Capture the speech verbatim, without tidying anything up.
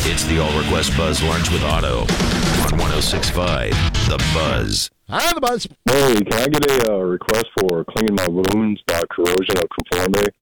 It's the All Request Buzz Lunch with Otto on one oh six point five The Buzz. Hi, The Buzz. Hey, can I get a uh, request for cleaning my wounds by corrosion of conformity?